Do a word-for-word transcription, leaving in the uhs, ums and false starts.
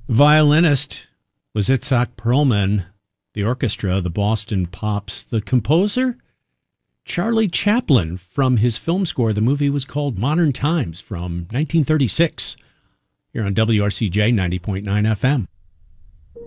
Violinist was Itzhak Perlman. The orchestra, the Boston Pops. The composer, Charlie Chaplin. From his film score, the movie was called Modern Times from nineteen thirty-six. Here on W R C J ninety point nine F M.